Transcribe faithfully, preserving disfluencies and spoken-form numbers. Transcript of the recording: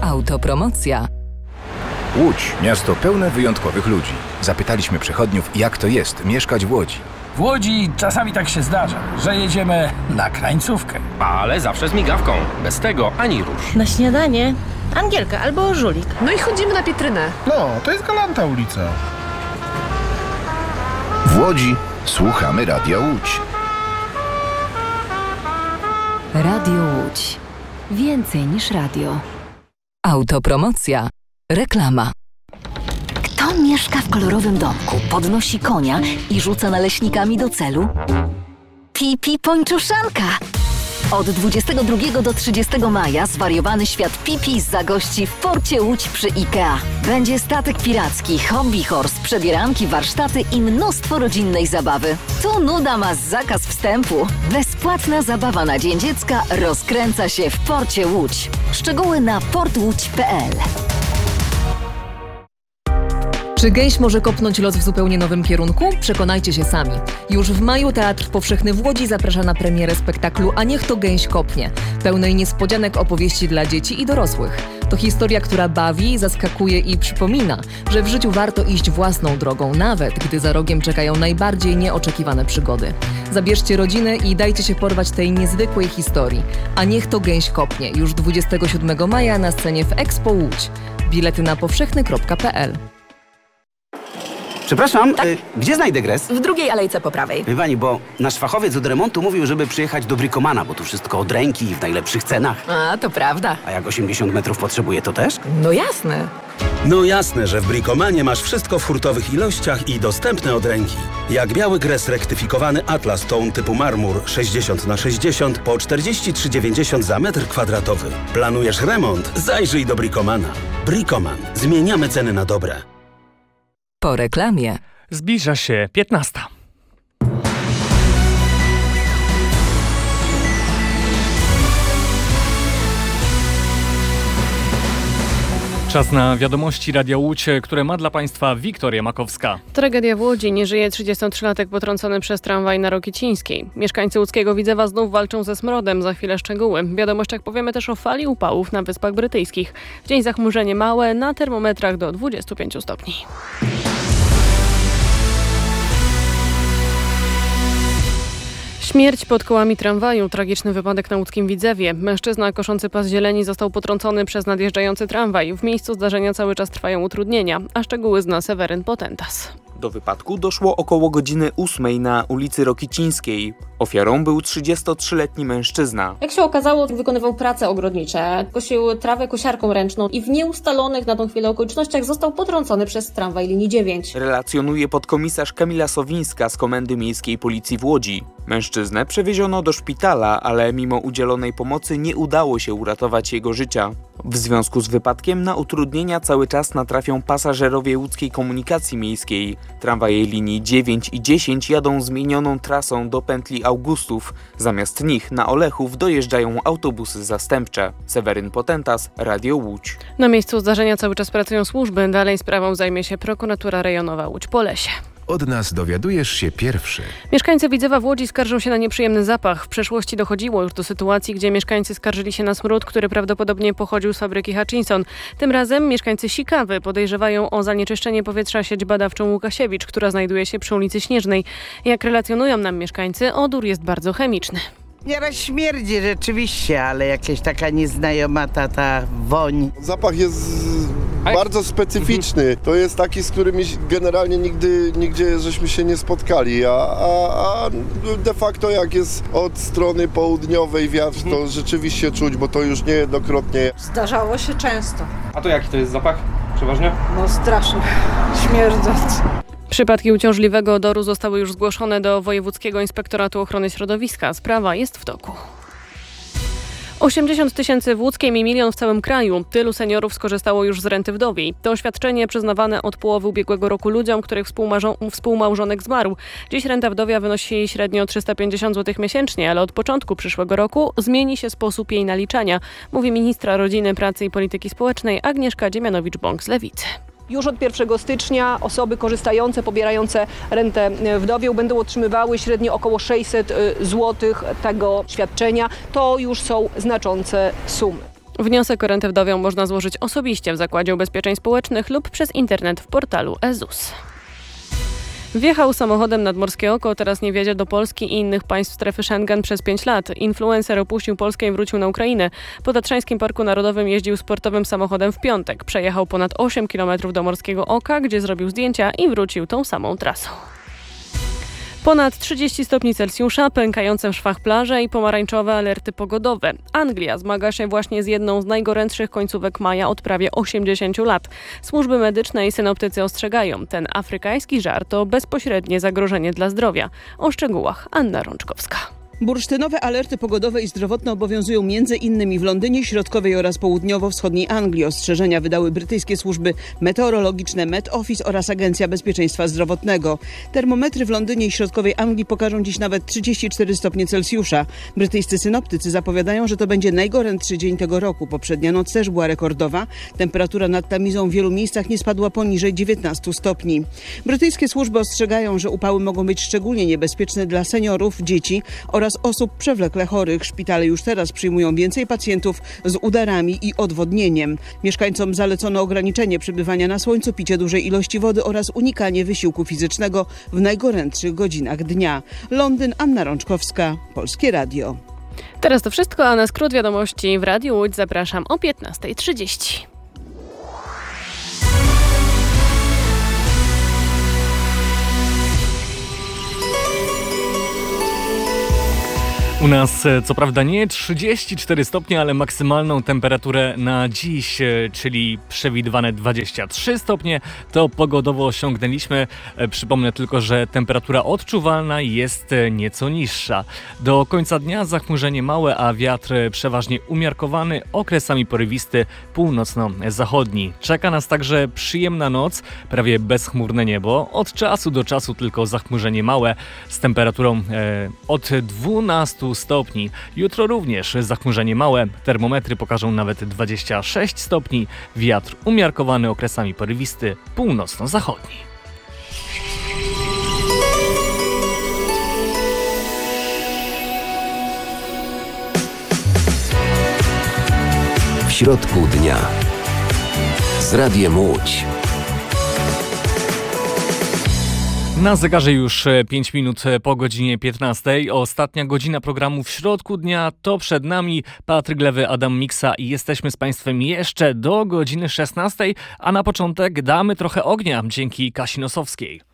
Autopromocja. Łódź, miasto pełne wyjątkowych ludzi. Zapytaliśmy przechodniów, jak to jest mieszkać w Łodzi. W Łodzi czasami tak się zdarza, że jedziemy na krańcówkę. Ale zawsze z migawką. Bez tego ani rusz. Na śniadanie Angielka albo Żulik. No i chodzimy na Pietrynę. No, to jest Galanta ulica. W Łodzi słuchamy Radia Łódź. Radio Łódź. Więcej niż radio. Autopromocja. Reklama. Kto mieszka w kolorowym domku, podnosi konia i rzuca naleśnikami do celu? Pipi Pończuszanka! Od dwudziestego drugiego do trzydziestego maja zwariowany świat Pipi zagości w porcie Łódź przy IKEA. Będzie statek piracki, hobby horse, przebieranki, warsztaty i mnóstwo rodzinnej zabawy. Tu nuda ma zakaz wstępu. Bezpłatna zabawa na Dzień Dziecka rozkręca się w porcie Łódź. Szczegóły na port łódź kropka p l. Czy gęś może kopnąć los w zupełnie nowym kierunku? Przekonajcie się sami. Już w maju Teatr Powszechny w Łodzi zaprasza na premierę spektaklu A niech to gęś kopnie, pełnej niespodzianek opowieści dla dzieci i dorosłych. To historia, która bawi, zaskakuje i przypomina, że w życiu warto iść własną drogą, nawet gdy za rogiem czekają najbardziej nieoczekiwane przygody. Zabierzcie rodzinę i dajcie się porwać tej niezwykłej historii. A niech to gęś kopnie, już dwudziestego siódmego maja na scenie w Expo Łódź. Bilety na powszechny kropka p l. Przepraszam, tak? y, gdzie znajdę gres? W drugiej alejce po prawej. Wie pani, bo nasz fachowiec od remontu mówił, żeby przyjechać do Bricomana, bo tu wszystko od ręki i w najlepszych cenach. A, to prawda. A jak osiemdziesiąt metrów potrzebuje, to też? No jasne. No jasne, że w Bricomanie masz wszystko w hurtowych ilościach i dostępne od ręki. Jak biały gres rektyfikowany Atlas Stone typu marmur sześćdziesiąt na sześćdziesiąt po czterdzieści trzy dziewięćdziesiąt za metr kwadratowy. Planujesz remont? Zajrzyj do Bricomana. Bricoman. Zmieniamy ceny na dobre. Po reklamie. Zbliża się piętnasta. Czas na wiadomości Radia Łódź, które ma dla Państwa Wiktoria Makowska. Tragedia w Łodzi. Nie żyje trzydziestotrzylatek potrącony przez tramwaj na Rokicińskiej. Mieszkańcy łódzkiego Widzewa znów walczą ze smrodem. Za chwilę szczegóły. W wiadomościach powiemy też o fali upałów na Wyspach Brytyjskich. W dzień zachmurzenie małe, na termometrach do dwudziestu pięciu stopni. Śmierć pod kołami tramwaju. Tragiczny wypadek na łódzkim Widzewie. Mężczyzna koszący pas zieleni został potrącony przez nadjeżdżający tramwaj. W miejscu zdarzenia cały czas trwają utrudnienia, a szczegóły zna Seweryn Potentas. Do wypadku doszło około godziny ósmej na ulicy Rokicińskiej. Ofiarą był trzydziestotrzyletni mężczyzna. Jak się okazało, wykonywał prace ogrodnicze, kosił trawę kosiarką ręczną i w nieustalonych na tą chwilę okolicznościach został potrącony przez tramwaj linii dziewięć. Relacjonuje podkomisarz Kamila Sowińska z Komendy Miejskiej Policji w Łodzi. Mężczyznę przewieziono do szpitala, ale mimo udzielonej pomocy nie udało się uratować jego życia. W związku z wypadkiem na utrudnienia cały czas natrafią pasażerowie łódzkiej komunikacji miejskiej. Tramwaje linii dziewięć i dziesięć jadą zmienioną trasą do pętli Augustów. Zamiast nich na Olechów dojeżdżają autobusy zastępcze. Seweryn Potentas, Radio Łódź. Na miejscu zdarzenia cały czas pracują służby. Dalej sprawą zajmie się prokuratura rejonowa Łódź-Polesie. Od nas dowiadujesz się pierwszy. Mieszkańcy Widzewa w Łodzi skarżą się na nieprzyjemny zapach. W przeszłości dochodziło już do sytuacji, gdzie mieszkańcy skarżyli się na smród, który prawdopodobnie pochodził z fabryki Hutchinson. Tym razem mieszkańcy Sikawy podejrzewają o zanieczyszczenie powietrza sieć badawczą Łukasiewicz, która znajduje się przy ulicy Śnieżnej. Jak relacjonują nam mieszkańcy, odór jest bardzo chemiczny. Nieraz śmierdzi rzeczywiście, ale jakaś taka nieznajoma ta, ta woń. Zapach jest bardzo specyficzny. To jest taki, z którym generalnie nigdy, nigdzie żeśmy się nie spotkali, a, a, a de facto jak jest od strony południowej wiatr, to rzeczywiście czuć, bo to już niejednokrotnie. Zdarzało się często. A to jaki to jest zapach? Przeważnie? No straszny, śmierdzący. Przypadki uciążliwego odoru zostały już zgłoszone do Wojewódzkiego Inspektoratu Ochrony Środowiska. Sprawa jest w toku. osiemdziesiąt tysięcy w Łódzkiem i milion w całym kraju. Tylu seniorów skorzystało już z renty wdowiej. To oświadczenie przyznawane od połowy ubiegłego roku ludziom, których współmałżonek zmarł. Dziś renta wdowia wynosi średnio trzysta pięćdziesiąt złotych miesięcznie, ale od początku przyszłego roku zmieni się sposób jej naliczania, mówi ministra Rodziny, Pracy i Polityki Społecznej Agnieszka Dziemianowicz-Bąk z Lewicy. Już od pierwszego stycznia osoby korzystające, pobierające rentę wdowią będą otrzymywały średnio około sześćset złotych tego świadczenia. To już są znaczące sumy. Wniosek o rentę wdowią można złożyć osobiście w Zakładzie Ubezpieczeń Społecznych lub przez internet w portalu E Z U S. Wjechał samochodem nad Morskie Oko, teraz nie wjedzie do Polski i innych państw strefy Schengen przez pięć lat. Influencer opuścił Polskę i wrócił na Ukrainę. Po Tatrzańskim Parku Narodowym jeździł sportowym samochodem w piątek. Przejechał ponad osiem kilometrów do Morskiego Oka, gdzie zrobił zdjęcia i wrócił tą samą trasą. Ponad trzydzieści stopni Celsjusza, pękające w szwach plaże i pomarańczowe alerty pogodowe. Anglia zmaga się właśnie z jedną z najgorętszych końcówek maja od prawie osiemdziesięciu lat. Służby medyczne i synoptycy ostrzegają, ten afrykański żar to bezpośrednie zagrożenie dla zdrowia. O szczegółach Anna Rączkowska. Bursztynowe alerty pogodowe i zdrowotne obowiązują między innymi w Londynie, środkowej oraz południowo-wschodniej Anglii. Ostrzeżenia wydały brytyjskie służby meteorologiczne Met Office oraz Agencja Bezpieczeństwa Zdrowotnego. Termometry w Londynie i środkowej Anglii pokażą dziś nawet trzydzieści cztery stopnie Celsjusza. Brytyjscy synoptycy zapowiadają, że to będzie najgorętszy dzień tego roku. Poprzednia noc też była rekordowa. Temperatura nad Tamizą w wielu miejscach nie spadła poniżej dziewiętnastu stopni. Brytyjskie służby ostrzegają, że upały mogą być szczególnie niebezpieczne dla seniorów, dzieci oraz oraz osób przewlekle chorych. Szpitale już teraz przyjmują więcej pacjentów z udarami i odwodnieniem. Mieszkańcom zalecono ograniczenie przebywania na słońcu, picie dużej ilości wody oraz unikanie wysiłku fizycznego w najgorętszych godzinach dnia. Londyn, Anna Rączkowska, Polskie Radio. Teraz to wszystko, a na skrót wiadomości w Radiu Łódź zapraszam o piętnasta trzydzieści. U nas co prawda nie trzydzieści cztery stopnie, ale maksymalną temperaturę na dziś, czyli przewidywane dwadzieścia trzy stopnie, to pogodowo osiągnęliśmy. Przypomnę tylko, że temperatura odczuwalna jest nieco niższa. Do końca dnia zachmurzenie małe, a wiatr przeważnie umiarkowany, okresami porywisty, północno-zachodni. Czeka nas także przyjemna noc, prawie bezchmurne niebo. Od czasu do czasu tylko zachmurzenie małe z temperaturą e, od dwunastu stopni. Jutro również zachmurzenie małe, termometry pokażą nawet dwadzieścia sześć stopni, wiatr umiarkowany, okresami porywisty, północno-zachodni. W środku dnia z Radiem Łódź. Na zegarze już pięć minut po godzinie piętnastej. Ostatnia godzina programu w środku dnia to przed nami. Patryk Lewy, Adam Miksa i jesteśmy z Państwem jeszcze do godziny szesnastej, a na początek damy trochę ognia dzięki Kasi Nosowskiej.